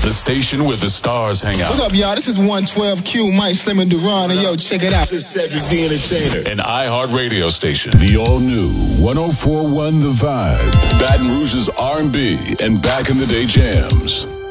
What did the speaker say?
The station where the stars hang out. What up, y'all? This is 112Q, Mike Slim and Duran, and yo, check it out. This is Cedric the Entertainer. An iHeart radio station. The all-new 104.1 The Vibe. Baton Rouge's R&B and back in the day jams.